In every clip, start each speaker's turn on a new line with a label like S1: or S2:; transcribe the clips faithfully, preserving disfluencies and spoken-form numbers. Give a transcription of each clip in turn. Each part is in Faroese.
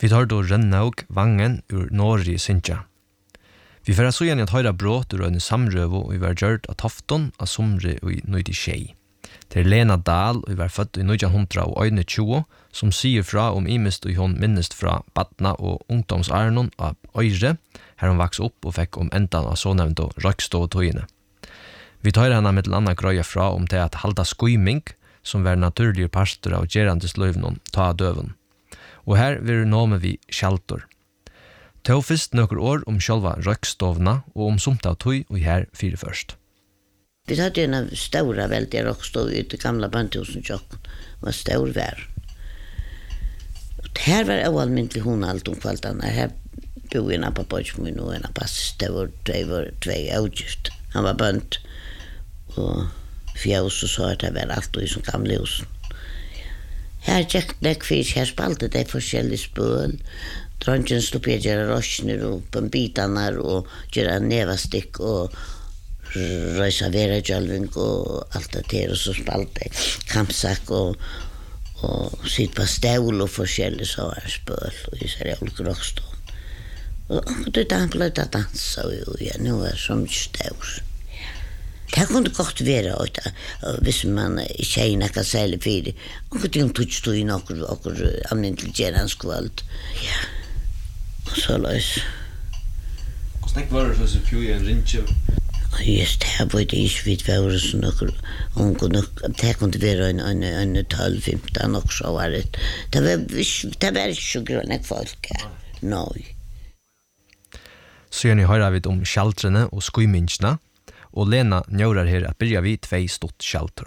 S1: Vi tar då Rennaug Vangen ur Norri Sintja. Vi får så gjerne at høyre bråt ur en samrøvo og vi var gjørt av Tofton av Somri og i Nøyde Tjei. Det er Lena Dahl og vi var født i nitton tjugo som sier fra om imest og hun minnest fra Batna og ungdomsarnon av Øyre, her hun vaks opp og fikk om endan av så nevnt og røkstå og tøyene. Vi tar henne med til annan grøya fra om til at halda skuiming, som var naturlige pastor av gerandes løyvnon, ta av døven. Og her vil nå med vi kjaltor. Ta fyrst nøkker år om sjølva røkstovna og om sumt av tøy og her fire først.
S2: Vi hadde en av stora veldige røkstov i det gamla bandhusen tjokken. Det var stor vær. Og her var oalmyndelig hun alt om kvaltene. Her bo en av pappatsmin og en av passestor, det var tvei avgift. Han var bønt. Og fjøs og så at det var alt i som gamle husen. Her gikk det kvis, her spalte det forskjellige spøl. Dronjen stod på å gjøre rosjner og bombitarna og gjøre nevastikk og røysa verajølving og alt det der, og så spalte kampsak og, og sitt på stål og forskjellige så her spøl, og jeg ser olika rockstål. Og det er han bløyt å dansa, og ja, nå er det så mye stål. Det kunne godt være, hvis man ikke er noe særlig fyrir. Og det kunne ikke stå i noe, noe almindelig geranskvalt. Ja, og så løs.
S1: Hvordan var det for å pjøy en rinje?
S2: Just det, var det ikke vidt var så noe unge nok. Det kunne være en, en, en tolv femton nok så var det. Det var, det var ikke så grønne folk her. Nei.
S1: Så gjør ni høyre vidt om kjaltrene og skuimingsene. Og Lena njører her at byrja vi tvei stort kjaltor.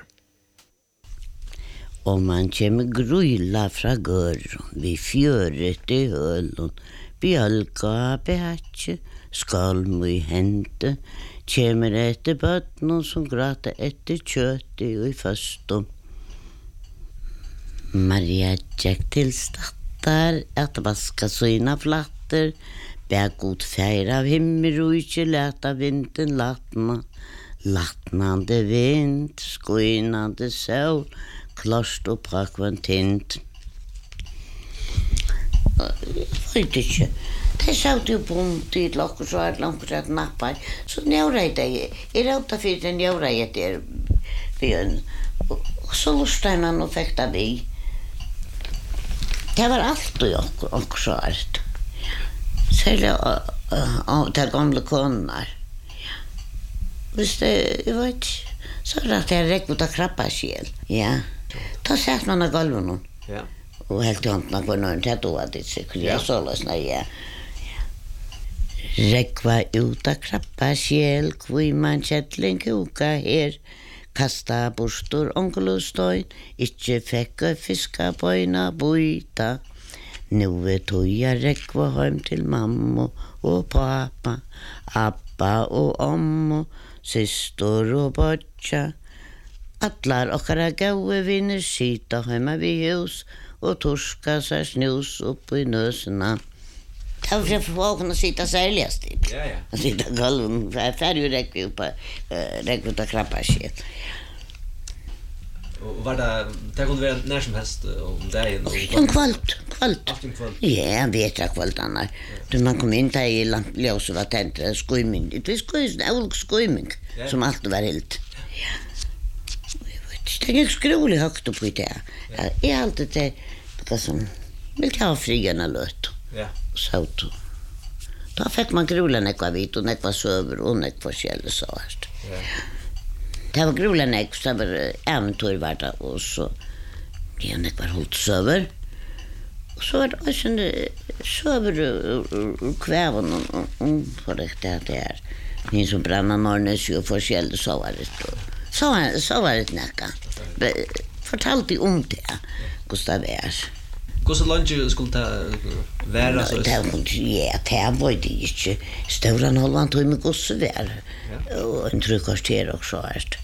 S2: Og man kommer grulla fra gøren, vi fjøret i hølen, bjølka behatje, skalm i hente, kommer etter bøtten som grata etter kjøttet og i førstom. Maria tjekk til stattar, at vaska sina flatter, bæg god feir av himmel og ikke leta vinden latna. Latnande vind, skoinande sol, klost og prakvan tint. Jeg vet ikke. Det satt jo på en tid, og så er det langt at nappar. Så njøra jeg det. Jeg rauta fyrir den njøra jeg der byen. Og så lustet man og fikk det vi. Det var alt og okkur så er det. Særlig av de gamle koner. Hvis det, jeg vet ikke, så er det at jeg rekk mot å krabba sjel. Ja. Da sett man av gulven. Ja. Og helt i hånden på noen til å ha ditt sykkel. Ja, så løsne, ja. Rekk var ut av krabba sjel, kvui man kjettling kuka her, kasta bostor onkelustøyn, ikke fekk fiska bøyna bøyta. Nu er tøya rekva heim til mamma og pappa, abba og omma, systor og bøtja. Atlar okkara gaue vinner sita heima vi hus og torska seg snus opp i nøsena. Det var for folk å sitta særligast i. Ja, ja. Å sitta gulven, fer jo rekva upp, rekva ut av krabba skjel.
S1: Og var det, det kunne være nær som helst om dagen?
S2: En kvalt, kvalt. Ja, en vetra kvalt annar. Da man kom inn der i ljóset var tent, skuiming. Det var skuiming, olk skuiming, som alltid var helt. Ja. Det er ikke skrolig høgt opp i det. Jeg er alltid det, det som vil ta frigjørende løt. Ja. Så da fikk man grula nekva vit, og nekva søver, og nekva forskjellig så hvert. Ja. Det var grula nekva, så det var eventyr var det, og så ja, nekva holdt søver. Og så var det også en søver og kvæven, og for det det er. Ni som brannar Nornes jo forskjellig så var det. Så var, så var det nekka. Fortalte om det, hvordan det var.
S1: Hvordan langt skulle det være?
S2: No, det var, ja, det var det ikke. Støvran holdt tog med gosse vær. Og en trykvarter også.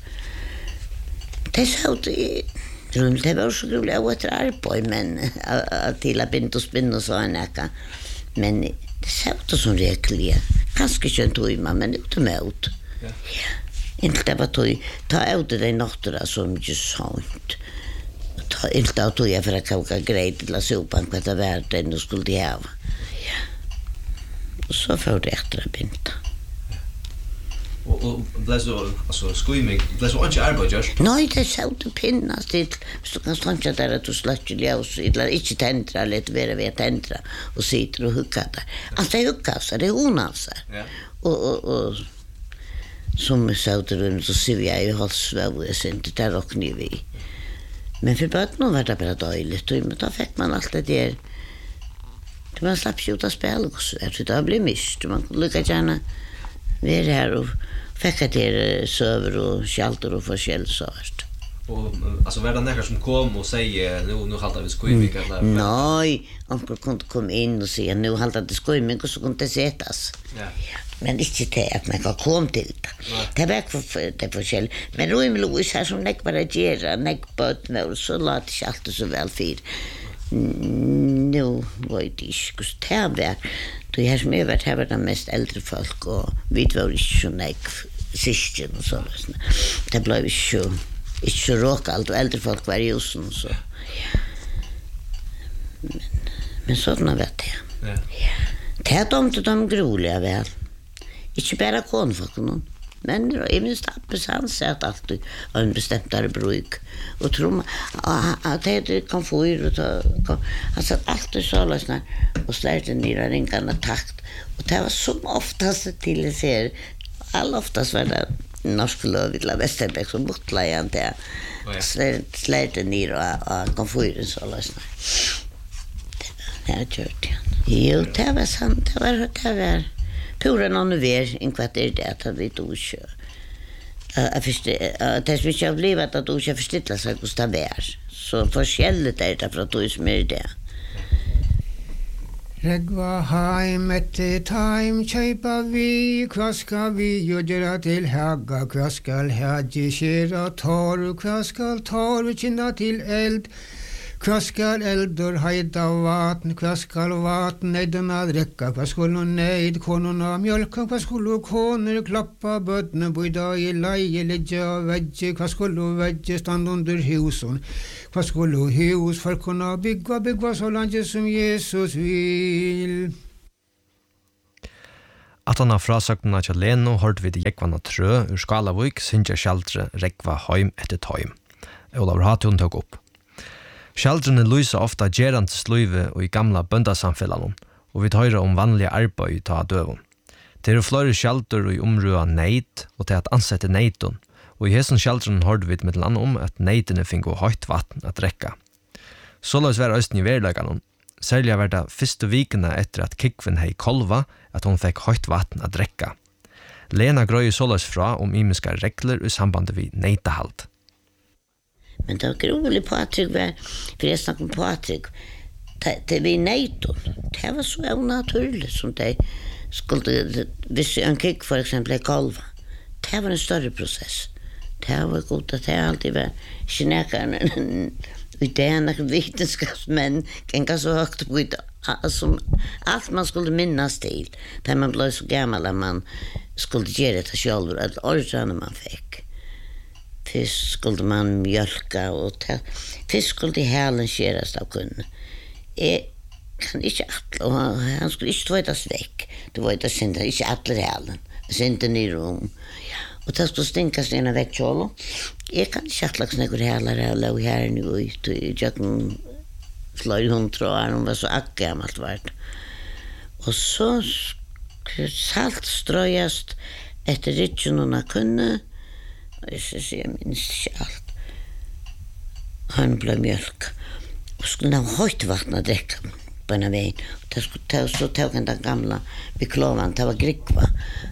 S2: Det sa ut i rundt, det var så grulig av etter arbeid, men til å binde og spinne og så en ekka. Men det sa ut som regelig. Ganske kjønt tog man, men ute med ut. Ja. Inntil det var tog, ta ut det noktere som ikke sånt. Ta ta inte att jag för att koka grej till sopan vad det var det nu skulle de ha. Ja. Och så får det efter att binta.
S1: Och och det så alltså screaming det så inte arbete just.
S2: Nej, det så det pinnas det så kan stanna där att du släcker ljus eller inte tändra lite vara vet tändra och sitter och hugga där. Alltså det hugga så det onavsar. Ja. Och och och som så där så ser jag ju har svävs inte där och ni vi. Men för bara nu var det bara dåligt och då fick man allt det där. Det man slapp ju att spela också. Det då blir mist. Man lyckas gärna vi är här och fick att det server och shelter och forskell så vart.
S1: Och alltså var det några som kom och säger nu nu haltar vi skojmik eller
S2: nej, onkel kunde komma in och säga nu haltar det skojmik och så kunde det sättas. Ja. Men inte det att man kan komma till det. Det var för det forskell. Men då är Louis här som näck bara gera, näck på nu så låt det allt så väl för. Nu var det inte så här. Du har som över här var de mest äldre folk och vi var inte så näck syskon och så. Det blev ju inte så råkalt och äldre folk var ju så. Ja. Men, men sådana vet jag. Ja. Det är de till de groliga väl. Inte bara konfolk någon. Men det är minst att han säger att en bestämdare bruk. Och tror man att det kan få ur och ta. Han sa allt och så lösna och släppte ner ringarna takt. Och det var som oftast till att se. All oftast var det norsk lövvilla Västerbäck som bortla igen det. Släppte ner och kan få ur så lösna. Det har gjort igen. Jo, det var sant. Det var det var. Pura någon ver in kvart är det att vi tog kö. Jag förstår det som jag blev att du ska förstå sig hur det är. Så forskjelligt är det för att du är smör det.
S3: Regva heim etter time kjøpa vi, hva skal vi gjøre til hagga, hva skal hagge skjera tar, hva skal tar kjenne til eld, hva skal eldur heida vatn, hva skal vatn neidena drekka, hva skulle neid konuna mjölka, hva skulle koner klappa bøtne, bøyda i leie, ledja vegge, hva skulle vegge stand under husen, hva skulle hus for kunna bygga, bygga så langt som Jesus vil.
S1: At han har frasøkene til Leno hørte vi det Jekvanna Trø ur Skalavik, Sintja Kjeldre, Rekva Heim etter Tøym. Olav Hatun tok opp. Kjeldrene lyser ofta gerant sløyve og i gamla bøndasamfellan, og vi tar om vanlige arbeid ta døvun. Det er flere kjeldre i området neid, og til at ansette neidun, og i hesen kjeldren hørte vi med land om at neidene fingo høyt vatten at drekka. Såløs var østen i verleganon, særlig var det første vikene etter at Kikven hei kolva at hon fikk høyt vatten at drekka. Lena grøy såløs fra om imiska regler i sambandet vid neidahald.
S2: Men det var grovligt Patrik, för jag snackade om Patrik. Det var nejton. Det var så onaturligt som det skulle, hvis en kick för exempel är kolva. Det var en större process. Det var godt att det alltid var kinäkarna. Utan att vetenskapsmän kan så högt på det. Alltså, allt man skulle minnas till. Där man blev så gammal att man skulle göra det själv. Att ordrarna man fick. Fisk skulle man mjölka och ta. Fisk skulle hälen skäras av kunna. Jag kan inte attla och han skulle inte tvättas väck. Det var inte synd, inte attla hälen. Synte i rum. Och det skulle stinkas ena väck kjolo. Jag kan inte attla knäckor hälar och låg här nu ut. Jag kan flöj hund tror jag. Hon var så gammalt vart. Och så salt ströjast efter ritchorna kunna. Jag ser jag minns inte allt. Han blev mjölk. Och skulle ha höjt vatten att dricka på en väg. Det skulle ta så tog han den gamla vid klovan. Det var grikva.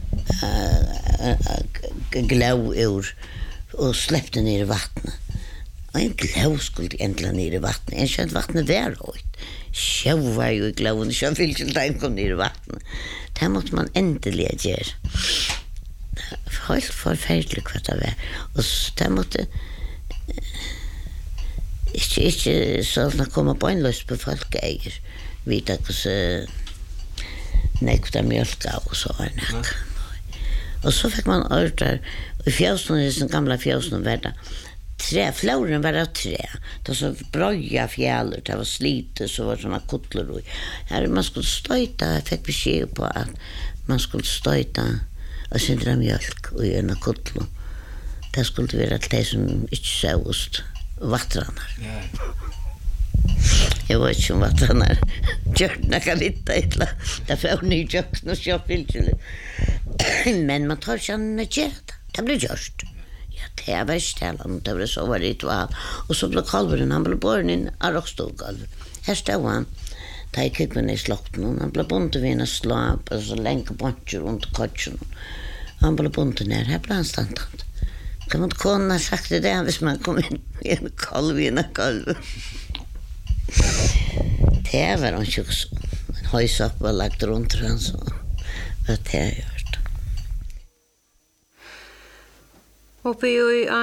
S2: Uh, glå ur. Och släppte ner i vattnet. Och en glå skulle äntligen ner i vattnet. En känt vattnet där höjt. Sjö var ju i glån. Sjö vill inte den kom ner i vattnet. Det måste man äntligen göra. Helt forferdelig hva det var. Og det måtte ikke, ikke sånn å komme på en løs på folkeeier. Vite hvordan nekta mjölka og så var nek. Og så fikk man ordre, i fjøsene, i den gamle fjøsene var det, trä, floren var av trä. Det var så bröja fjäller, det var slitet, så var det såna kuttlor. Och här man skulle stöjta, jag fick besked på att man skulle stöjta och sindra mjölk och en kuttlor. Det skulle vara till det som inte såst vattranar.
S1: Ja.
S2: Jag vet inte om vattranar gör några lite illa. Det får ni jökna och köpilkjul. Men man tar sig en gärd. Det blir gjort. Ja, det är värställan. Det var så var ritual. Och så blev kalvaren, han blev born in av rockstolkalv. Här stod han. Ta i kippen i slokten. Han blev bundet vid en slap och så länge poncher runt kotchen. Han blev bundet ner. Här blev han standant. Kan man inte kunna sagt det hvis man kom in i en kalv i en kalv. Det var han inte så. En höjsopp var lagt runt han så. Vad det har gjort.
S4: Uppe i